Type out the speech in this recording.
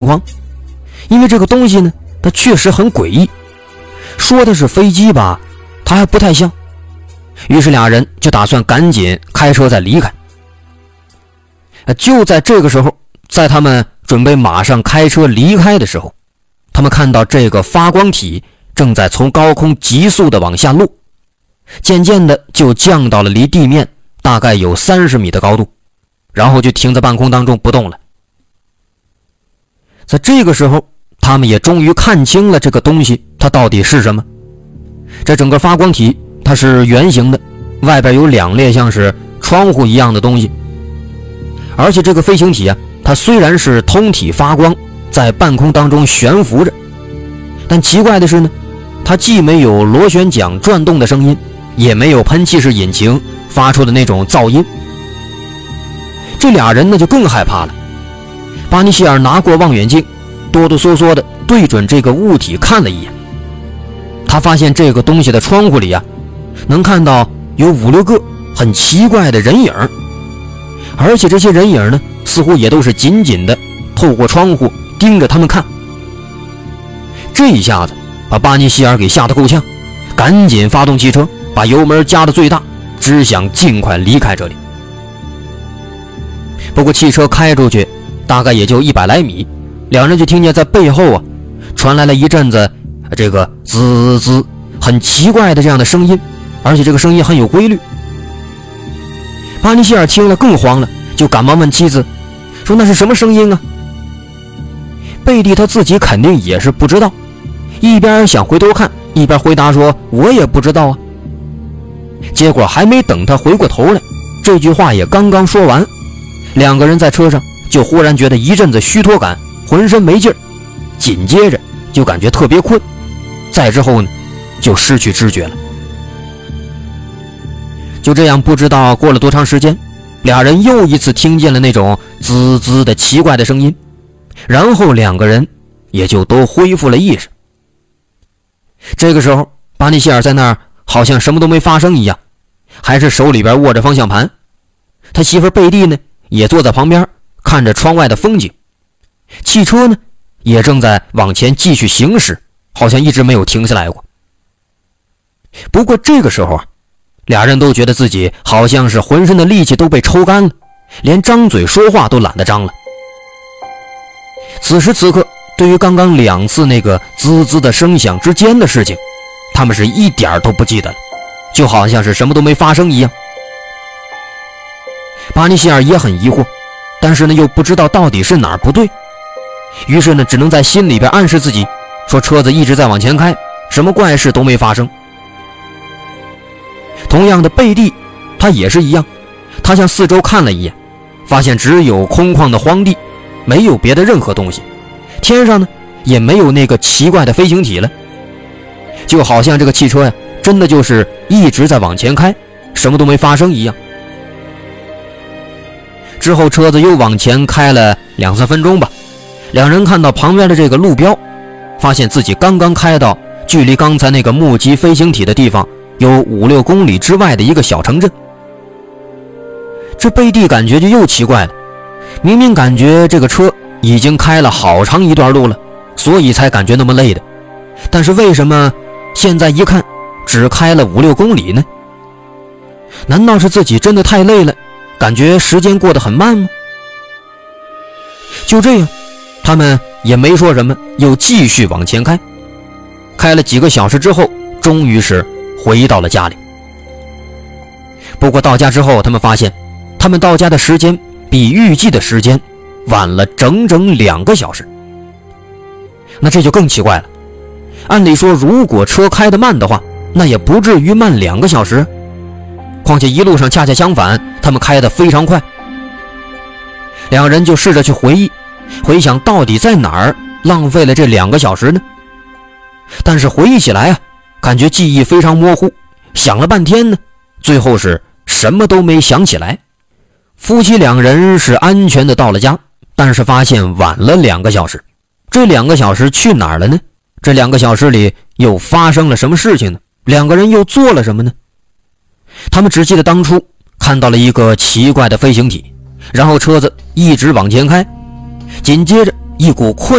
慌，因为这个东西呢，它确实很诡异，说的是飞机吧，它还不太像。于是俩人就打算赶紧开车再离开。就在这个时候，在他们准备马上开车离开的时候，他们看到这个发光体正在从高空急速的往下落，渐渐的就降到了离地面大概有30米的高度，然后就停在半空当中不动了。在这个时候，他们也终于看清了这个东西它到底是什么。这整个发光体它是圆形的，外边有2列像是窗户一样的东西，而且这个飞行体啊，它虽然是通体发光，在半空当中悬浮着，但奇怪的是呢，它既没有螺旋桨转动的声音，也没有喷气式引擎发出的那种噪音。这俩人呢就更害怕了。巴尼希尔拿过望远镜，哆哆嗦嗦的对准这个物体看了一眼，他发现这个东西的窗户里啊，能看到有5、6个很奇怪的人影，而且这些人影呢，似乎也都是紧紧的透过窗户盯着他们看。这一下子把巴尼希尔给吓得够呛，赶紧发动汽车，把油门加到最大，只想尽快离开这里。不过汽车开出去大概也就100来米，两人就听见在背后啊传来了一阵子这个滋滋很奇怪的这样的声音，而且这个声音很有规律。巴尼希尔听了更慌了，就赶忙问妻子说那是什么声音啊？贝蒂他自己肯定也是不知道，一边想回头看，一边回答说我也不知道啊。结果还没等他回过头来，这句话也刚刚说完，两个人在车上就忽然觉得一阵子虚脱感，浑身没劲儿，紧接着就感觉特别困，再之后呢就失去知觉了。就这样不知道过了多长时间，俩人又一次听见了那种滋滋的奇怪的声音，然后两个人也就都恢复了意识。这个时候巴尼希尔在那儿好像什么都没发生一样，还是手里边握着方向盘，他媳妇贝蒂呢也坐在旁边看着窗外的风景，汽车呢也正在往前继续行驶，好像一直没有停下来过。不过这个时候啊，俩人都觉得自己好像是浑身的力气都被抽干了，连张嘴说话都懒得张了。此时此刻，对于刚刚2次那个滋滋的声响之间的事情，他们是一点都不记得了，就好像是什么都没发生一样。巴尼希尔也很疑惑，但是呢又不知道到底是哪儿不对，于是呢只能在心里边暗示自己说车子一直在往前开，什么怪事都没发生。同样的贝蒂他也是一样，他向四周看了一眼，发现只有空旷的荒地，没有别的任何东西，天上呢也没有那个奇怪的飞行体了，就好像这个汽车呀真的就是一直在往前开，什么都没发生一样。之后车子又往前开了2、3分钟吧，两人看到旁边的这个路标，发现自己刚刚开到距离刚才那个目击飞行体的地方有5、6公里之外的一个小城镇。这贝蒂感觉就又奇怪了，明明感觉这个车已经开了好长一段路了，所以才感觉那么累的，但是为什么现在一看只开了5、6公里呢？难道是自己真的太累了，感觉时间过得很慢吗？就这样，他们也没说什么，又继续往前开。开了几个小时之后，终于是回到了家里。不过到家之后，他们发现他们到家的时间比预计的时间晚了整整2个小时。那这就更奇怪了，按理说如果车开得慢的话，那也不至于慢2个小时，况且一路上恰恰相反，他们开得非常快。两人就试着去回想到底在哪儿浪费了这2个小时呢？但是回忆起来啊，感觉记忆非常模糊，想了半天呢，最后是什么都没想起来。夫妻2人是安全的到了家，但是发现晚了2个小时。这2个小时去哪儿了呢？这2个小时里又发生了什么事情呢？两个人又做了什么呢？他们只记得当初看到了一个奇怪的飞行体，然后车子一直往前开，紧接着一股困